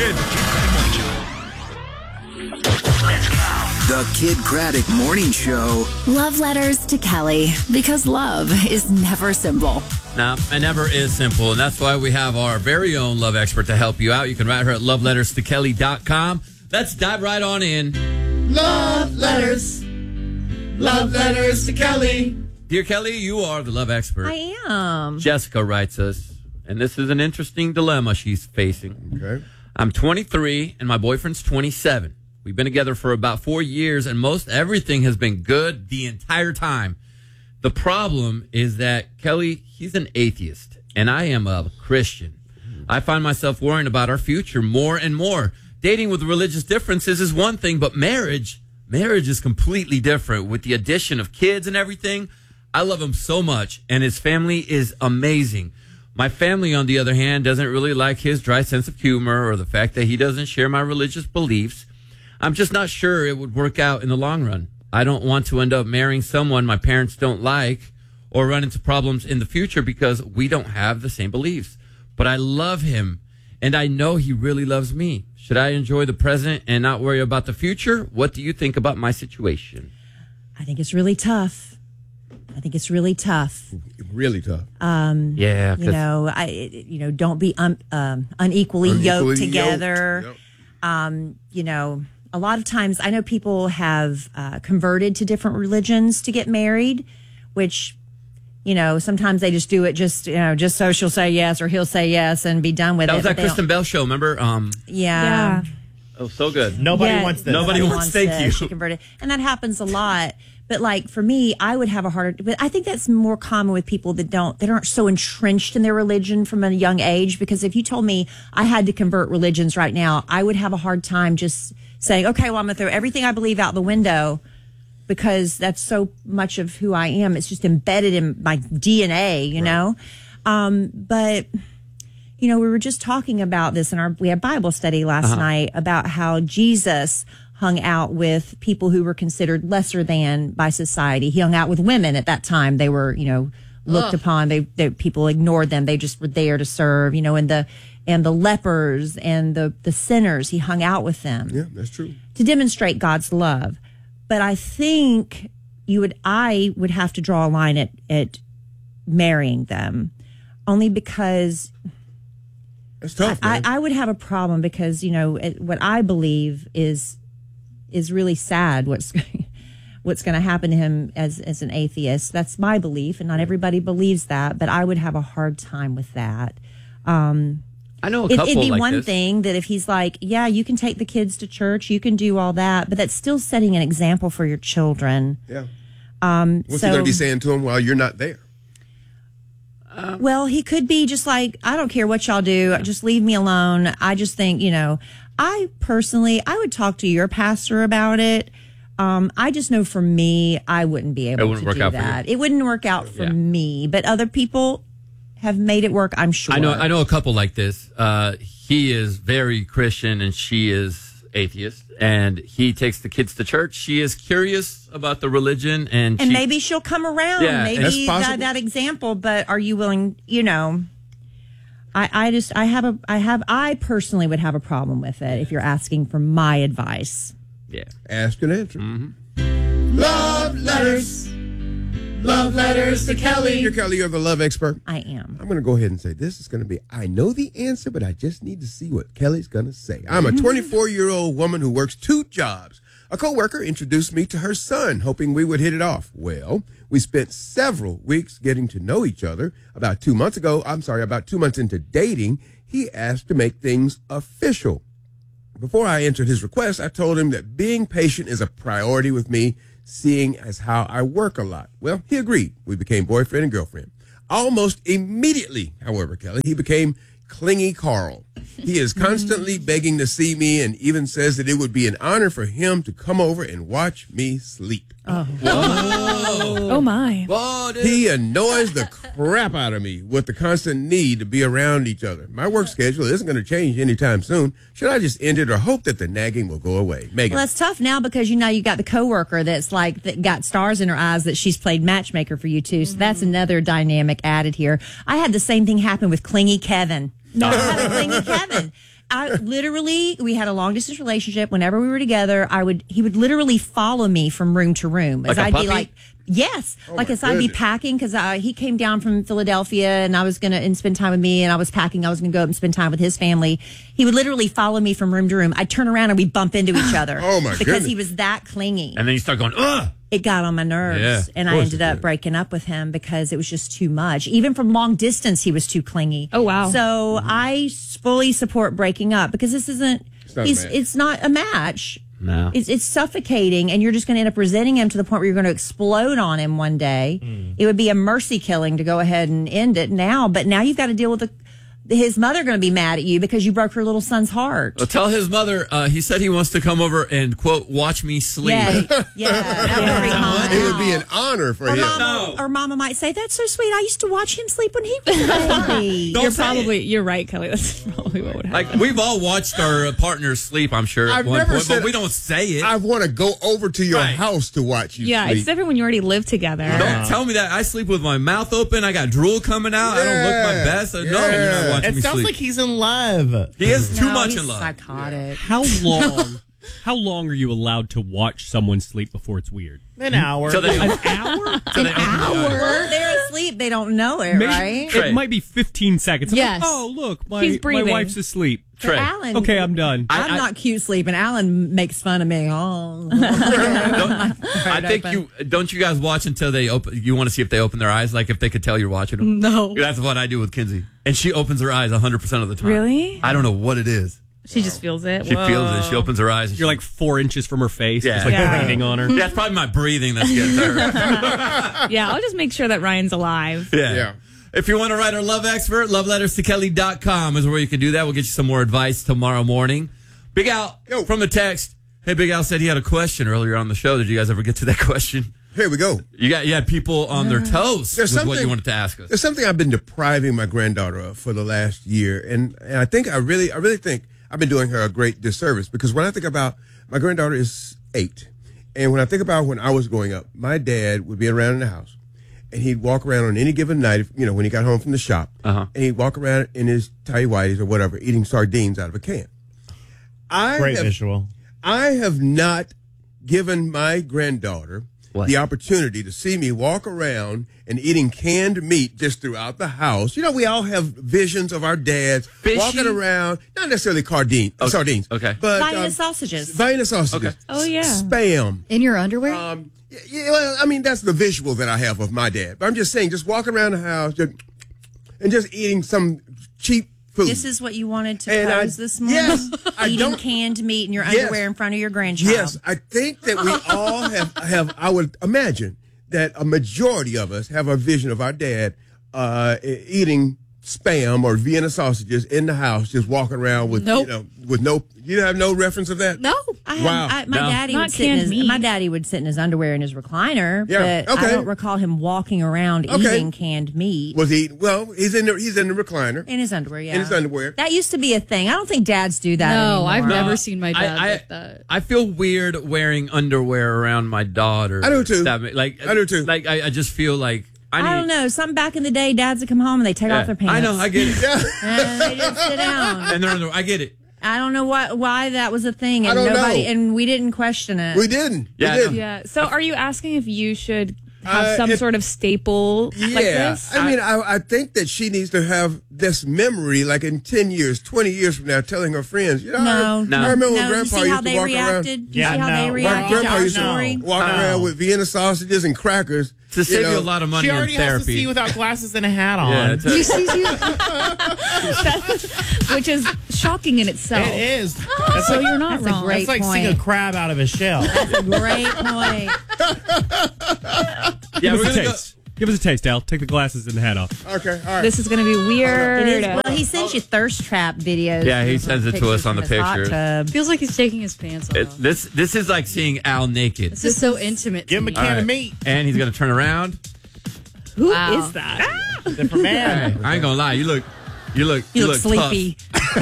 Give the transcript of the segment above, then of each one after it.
Kid The Kid Craddock Morning Show. Love letters to Kelly, because love is never simple. No, it never is simple, and that's why we have our very own love expert to help you out. You can write her at loveletterstokelly.com. Let's dive right on in. Love letters. Love letters to Kelly. Dear Kelly, you are the love expert. I am. Jessica writes us, and this is an interesting dilemma she's facing. Okay. I'm 23, and my boyfriend's 27. We've been together for about 4 years, and most everything has been good the entire time. The problem is that, Kelly, he's an atheist, and I am a Christian. I find myself worrying about our future more and more. Dating with religious differences is one thing, but marriage is completely different. With the addition of kids and everything, I love him so much, and his family is amazing. My family, on the other hand, doesn't really like his dry sense of humor or the fact that he doesn't share my religious beliefs. I'm just not sure it would work out in the long run. I don't want to end up marrying someone my parents don't like or run into problems in the future because we don't have the same beliefs. But I love him, and I know he really loves me. Should I enjoy the present and not worry about the future? What do you think about my situation? I think it's really tough. Really tough. Yeah. Don't be unequally yoked together. Yep. A lot of times I know people have converted to different religions to get married, which, sometimes they just do it just so she'll say yes or he'll say yes and be done with that it. Was that Kristen Bell show, remember? Yeah. Oh, so good. Nobody wants this. Nobody wants thank you. She converted. And that happens a lot. But for me, I would have a harder, but I think that's more common with people that aren't so entrenched in their religion from a young age. Because if you told me I had to convert religions right now, I would have a hard time just saying, okay, well, I'm going to throw everything I believe out the window because that's so much of who I am. It's just embedded in my DNA, you know? But, we were just talking about this we had Bible study last night about how Jesus hung out with people who were considered lesser than by society. He hung out with women at that time. They were, looked upon. They people ignored them. They just were there to serve, and the lepers and the sinners. He hung out with them. Yeah, that's true. To demonstrate God's love. But I think I would have to draw a line at marrying them, only because that's tough. I would have a problem because what I believe is really sad. What's going to happen to him as an atheist? That's my belief, and not everybody believes that. But I would have a hard time with that. I know a couple it'd be like one this. thing that if he's like, yeah, you can take the kids to church, you can do all that, but that's still setting an example for your children. Yeah. What's he going to be saying to them while you're not there? Well, he could be just like, I don't care what y'all do, just leave me alone. I just think, I would talk to your pastor about it. I just know for me, I wouldn't be able to do that. It wouldn't work out for me, but other people have made it work, I'm sure. I know a couple like this. He is very Christian and she is atheist, and he takes the kids to church. She is curious about the religion, and maybe she'll come around. Yeah, maybe that example. But are you willing? I personally would have a problem with it if you're asking for my advice. Yeah, ask and answer. Mm-hmm. Love letters. Love letters to Kelly. You're Kelly, you're the love expert. I am. I'm going to go ahead and say this is going to be, I know the answer, but I just need to see what Kelly's going to say. I'm a 24-year-old woman who works 2 jobs. A coworker introduced me to her son, hoping we would hit it off. Well, we spent several weeks getting to know each other. About 2 months into dating, he asked to make things official. Before I answered his request, I told him that being patient is a priority with me, seeing as how I work a lot. Well, he agreed. We became boyfriend and girlfriend. Almost immediately, however, Kelly, he became clingy Carl. He is constantly begging to see me and even says that it would be an honor for him to come over and watch me sleep. Oh, oh my. Whoa, dude. He annoys the crap out of me with the constant need to be around each other. My work schedule isn't going to change anytime soon. Should I just end it or hope that the nagging will go away? Megan. Well, that's tough now because you got the coworker that got stars in her eyes that she's played matchmaker for you too. So that's another dynamic added here. I had the same thing happen with clingy Kevin. No, I had a clingy Kevin. we had a long distance relationship. Whenever we were together, he would literally follow me from room to room. Like a I'd puppy? be like, yes, like as I'd be packing because he came down from Philadelphia and I was going to spend time with me, and I was packing. I was going to go up and spend time with his family. He would literally follow me from room to room. I'd turn around and we'd bump into each other. Oh my because goodness. he was that clingy. And then you start going, ugh. It got on my nerves, Yeah, and I ended up breaking up with him because it was just too much. Even from long distance, he was too clingy. Oh, wow. So I fully support breaking up because this isn't. not a match. It's not a match. No. It's suffocating, and you're just going to end up resenting him to the point where you're going to explode on him one day. It would be a mercy killing to go ahead and end it now, but now you've got to deal with his mother going to be mad at you because you broke her little son's heart. Well, tell his mother, he said he wants to come over and, quote, watch me sleep. Yeah, that would freak Mama It would be out. an honor for Or him. Mama might say, "That's so sweet. I used to watch him sleep when he was a baby." Don't say it. You're right, Kelly. That's probably what would happen. Like, we've all watched our partners sleep, I'm sure, at I've one never point, said but we don't say it. I want to go over to your Right. house to watch you Yeah, sleep. it's different when you already live together. Don't tell me that. I sleep with my mouth open. I got drool coming out. I don't look my Yeah. best. No, you're Yeah. not watching It me sounds sleep. like he's in love. He is too No, much he's in love. psychotic. How long? How long are you allowed to watch someone sleep before it's weird? An hour. So they, An hour? so they open the eyes. Well, they're asleep. They don't know it, Maybe- right? Trey. It might be 15 seconds. I'm Yes. like, oh, look, He's my breathing. wife's asleep. Trey. Alan, Okay, I'm done. I'm not cute sleeping. Alan makes fun of me. Oh, I think don't you guys watch until they open. You want to see if they open their eyes, like if they could tell you're watching them. No. That's what I do with Kinsey, and she opens her eyes 100% of the time. Really? I don't know what it is. She just feels it. She feels it. She opens her eyes. And You're like 4 inches from her face, Yeah. just like Yeah. breathing on her. yeah, it's probably my breathing that's getting her. Yeah, I'll just make sure that Ryan's alive. Yeah. If you want to write our love expert, loveletterstokelly.com is where you can do that. We'll get you some more advice tomorrow morning. Big Al from the text. Hey, Big Al said he had a question earlier on the show. Did you guys ever get to that question? Here we go. You had people on their toes There's with what something- you wanted to ask us. There's something I've been depriving my granddaughter of for the last year, and I think I really think I've been doing her a great disservice because when I think about my granddaughter is 8, and when I think about when I was growing up, my dad would be around in the house, and he'd walk around on any given night, when he got home from the shop, and he'd walk around in his tighty whities or whatever, eating sardines out of a can. Great visual. I have not given my granddaughter What? the opportunity to see me walk around and eating canned meat just throughout the house. We all have visions of our dads Fishy? walking around, not necessarily sardines. Okay. But Vienna sausages. Vienna sausages. Okay. Oh, yeah. Spam. In your underwear? Yeah, well, I mean, that's the visual that I have of my dad. But I'm just saying, just walking around the house and just eating some cheap food. This is what you wanted to And pose this morning? yes, I Eating don't- canned meat in your Yes. underwear in front of your grandchild. Yes, I think that we all have. I would imagine that a majority of us have a vision of our dad eating spam or Vienna sausages in the house, just walking around with Nope. with no. You have no reference of that. No. Wow. My No. daddy Not would sit in canned meat. my daddy would sit in his underwear in his recliner, Yeah, but okay. I don't recall him walking around Okay. eating canned meat Was he? Well, he's in the recliner. in his underwear. Yeah, In his underwear. That used to be a thing. I don't think dads do that No, anymore. I've never seen my dad I, like that. I feel weird wearing underwear around my daughter. I do too. I do too. Like I just feel like I don't know. Something back in the day, dads would come home and they take off their pants. I know. I get it. and they just sit down. And they're I get it. I don't know why that was a thing, and I don't know. and we didn't question it. We didn't. Yeah, we didn't. Yeah. So are you asking if you should have some it- sort of staple like this? I mean, I think that she needs to have this memory, like in 10 years, 20 years from now, telling her friends, No, I remember when no. You Grandpa see how used to they walk reacted? around. You see how they My reacted to grandpa our used to story? walk around with Vienna sausages and crackers. To save you a lot of money She in already has to therapy. see without glasses and a hat on. Yeah, it's Which is shocking in itself. It is. So you're not That's a wrong. great It's like seeing a point. crab out of a shell. Great point. yeah, Give we're us a gonna go. taste. Give us a taste, Al. Take the glasses and the hat off. Okay, all right. This is going to be weird. It is, well, he sends you thirst trap videos. Yeah, he sends it to us on the from his hot pictures. tub. Feels like he's taking his pants off. This is like seeing Al naked. This is so intimate. Give him a to can me. of meat. And he's gonna turn around. Who is Wow. that? Different man. Hey, I ain't gonna lie. You look You look sleepy. tough.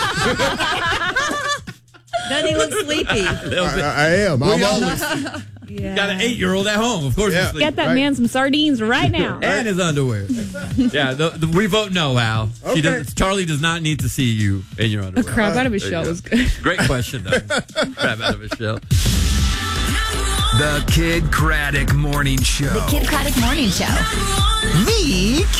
Doesn't he look sleepy? I am. I'm always. You got an 8-year-old at home. Of course, Yeah. he's sleeping. Get that man some sardines right now. And his underwear. Yeah, we vote no, Al. Okay. Charlie does not need to see you in your A underwear. crab out of his There you shell go. was good. Great question, though. Crab out of his shell. The Kid Craddock Morning Show. The Kid Craddock Morning Show. The